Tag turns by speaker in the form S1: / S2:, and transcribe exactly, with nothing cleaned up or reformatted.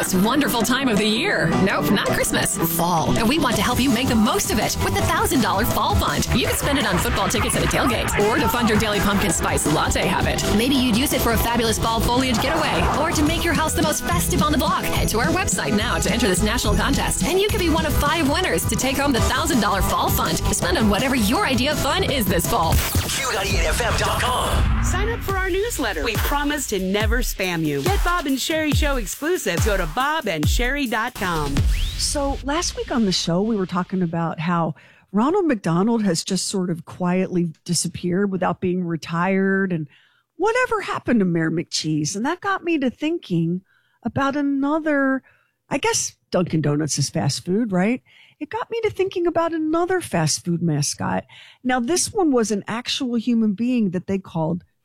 S1: most wonderful time of the year. Nope, not Christmas. Fall. And we want to help you make the most of it with the one thousand dollars Fall Fund. You can spend it on football tickets at a tailgate or to fund your daily pumpkin spice latte habit. Maybe you'd use it for a fabulous fall foliage getaway or to make your house the most festive on the block. Head to our website now to enter this national contest, and you could be one of five winners to take home the one thousand dollars Fall Fund to spend on whatever your idea of fun is this fall.
S2: Q ninety-eight F M dot com.
S3: Sign up for our newsletter. We promise to never spam you. Get Bob and Sherry Show exclusives. Go to bob and sherry dot com.
S4: So last week on the show, we were talking about how Ronald McDonald has just sort of quietly disappeared without being retired, and whatever happened to Mayor McCheese. And that got me to thinking about another, I guess Dunkin' Donuts is fast food, right? It got me to thinking about another fast food mascot. Now, this one was an actual human being that they called